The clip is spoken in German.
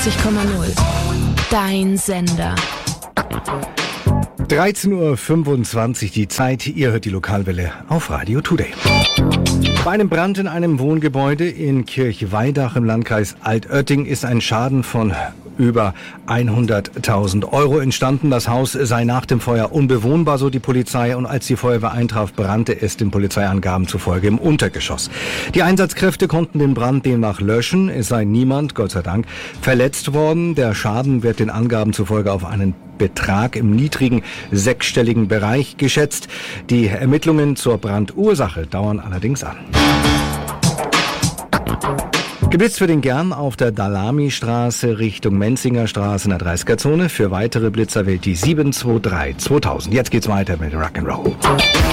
94,0. Dein Sender. 13.25 Uhr die Zeit. Ihr hört die Lokalwelle auf Radio Today. Bei einem Brand in einem Wohngebäude in Kirchweidach im Landkreis Altötting ist ein Schaden von über 100.000 Euro entstanden. Das Haus sei nach dem Feuer unbewohnbar, so die Polizei. Und als die Feuerwehr eintraf, brannte es den Polizeiangaben zufolge im Untergeschoss. Die Einsatzkräfte konnten den Brand demnach löschen. Es sei niemand, Gott sei Dank, verletzt worden. Der Schaden wird den Angaben zufolge auf einen Betrag im niedrigen sechsstelligen Bereich geschätzt. Die Ermittlungen zur Brandursache dauern allerdings an. Geblitzt für den Gern auf der Dalami-Straße Richtung Menzinger Straße in der 30er-Zone. Für weitere Blitzer wählt die 723 2000. Jetzt geht's weiter mit Rock'n'Roll.